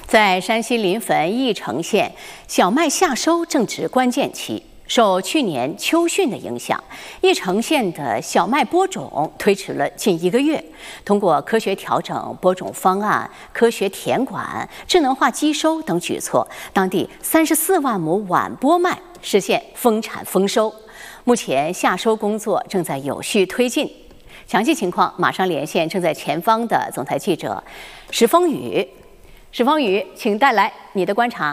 在山西临汾翼城县，小麦夏收正值关键期。受去年秋汛的影响，翼城县的小麦播种推迟了近1个月。通过科学调整播种方案、科学田管、智能化机收等举措，当地34万亩晚播麦实现丰产丰收。目前夏收工作正在有序推进。详细情况马上连线正在前方的总台记者石峰宇。石峰宇，请带来你的观察。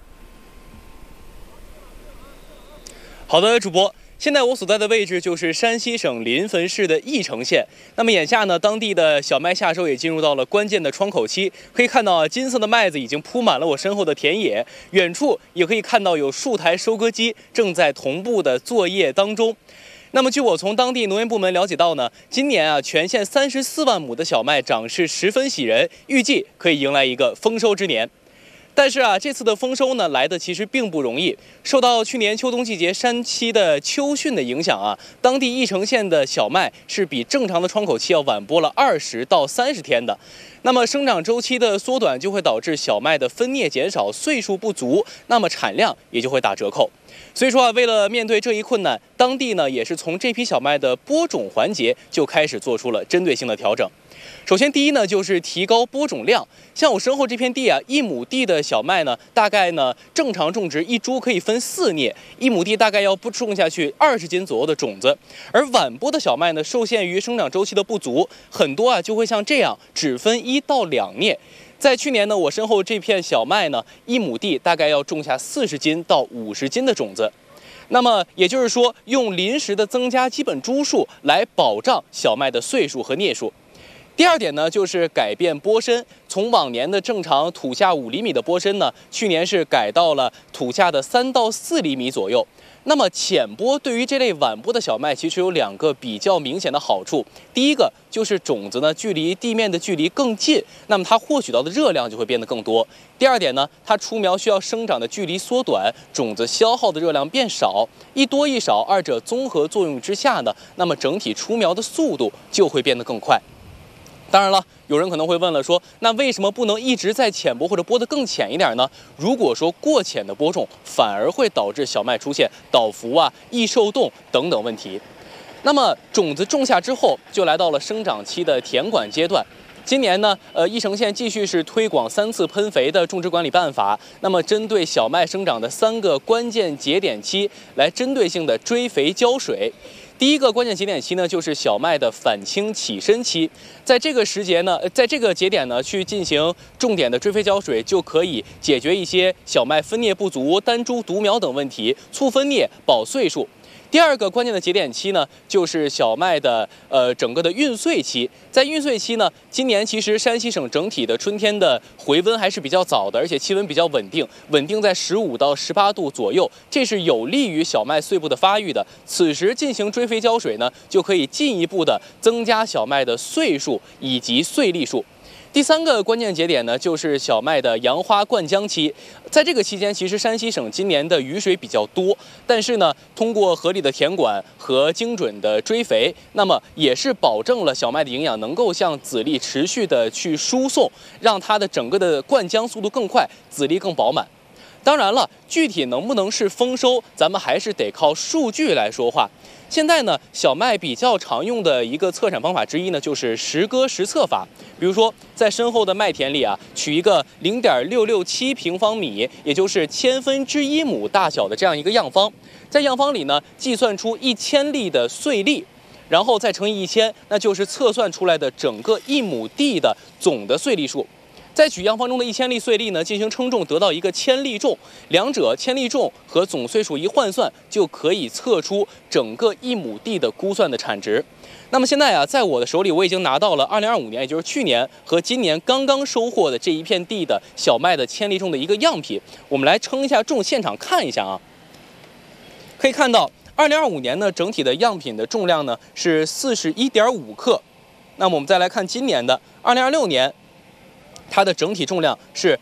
好的，主播。现在我所在的位置就是山西省临汾市的翼城县。那么眼下呢，当地的小麦夏收也进入到了关键的窗口期。可以看到金色的麦子已经铺满了我身后的田野，远处也可以看到有数台收割机正在同步的作业当中。那么据我从当地农业部门了解到呢，今年全县34万亩的小麦长势十分喜人，预计可以迎来一个丰收之年。但是这次的丰收呢来的其实并不容易，受到去年秋冬季节山西的秋汛的影响当地翼城县的小麦是比正常的窗口期要晚播了20到30天的。那么生长周期的缩短就会导致小麦的分蘖减少，穗数不足，那么产量也就会打折扣。所以说为了面对这一困难，当地呢也是从这批小麦的播种环节就开始做出了针对性的调整。首先第一呢就是提高播种量，像我身后这片地1亩地的小麦呢，大概呢正常种植一株可以分4蘖，1亩地大概要种下去20斤左右的种子。而晚播的小麦呢，受限于生长周期的不足，很多就会像这样只分1到2蘖。在去年呢，我身后这片小麦呢，1亩地大概要种下40斤到50斤的种子。那么也就是说，用临时的增加基本株数来保障小麦的穗数和蘖数。第二点呢，就是改变播深，从往年的正常土下5厘米的播深呢，去年是改到了土下的3到4厘米左右。那么浅播对于这类晚播的小麦其实有2个比较明显的好处。第一个就是种子呢距离地面的距离更近，那么它获取到的热量就会变得更多。第二点呢，它出苗需要生长的距离缩短，种子消耗的热量变少，一多一少，二者综合作用之下呢，那么整体出苗的速度就会变得更快。当然了，有人可能会问了，说那为什么不能一直在浅播或者播得更浅一点呢？如果说过浅的播种，反而会导致小麦出现倒伏易受冻等等问题。那么种子种下之后，就来到了生长期的田管阶段。今年呢，翼城县继续是推广3次喷肥的种植管理办法。那么针对小麦生长的3个关键节点期，来针对性的追肥浇水。第一个关键节点期呢，就是小麦的返青起身期。在这个节点呢，去进行重点的追肥浇水，就可以解决一些小麦分蘖不足、单株独苗等问题，促分蘖、保穗数。第二个关键的节点期呢，就是小麦的整个的孕穗期。在孕穗期呢，今年其实山西省整体的春天的回温还是比较早的，而且气温比较稳定在15到18度左右，这是有利于小麦穗部的发育的。此时进行追肥浇水呢，就可以进一步的增加小麦的穗数以及穗粒数。第3个关键节点呢，就是小麦的杨花灌浆期。在这个期间，其实山西省今年的雨水比较多，但是呢，通过合理的田管和精准的追肥，那么也是保证了小麦的营养能够向籽粒持续的去输送，让它的整个的灌浆速度更快，籽粒更饱满。当然了，具体能不能是丰收，咱们还是得靠数据来说话。现在呢，小麦比较常用的一个测产方法之一呢，就是实割实测法。比如说，在身后的麦田里取一个0.667平方米，也就是1/1000亩大小的这样一个样方，在样方里呢，计算出1000粒的穗粒，然后再乘以1000，那就是测算出来的整个1亩地的总的穗粒数。再取样方中的1000粒穗粒呢，进行称重，得到一个1000粒重，两者1000粒重和总穗数一换算，就可以测出整个1亩地的估算的产值。那么现在在我的手里，我已经拿到了2025年，也就是去年和今年刚刚收获的这一片地的小麦的1000粒重的一个样品。我们来称一下重，现场看一下可以看到2025年呢，整体的样品的重量呢是41.5克。那么我们再来看今年的2026年。它的整体重量是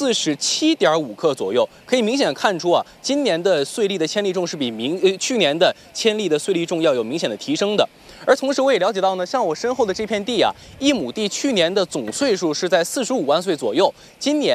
47.5克左右，可以明显看出今年的穗粒的1000粒重是比去年的1000粒的穗粒重要有明显的提升的。而同时我也了解到呢，像我身后的这片地1亩地去年的总穗数是在45万穗左右，今年